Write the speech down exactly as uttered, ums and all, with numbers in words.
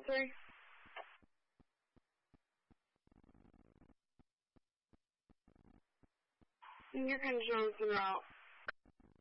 three. You're going to join us in route.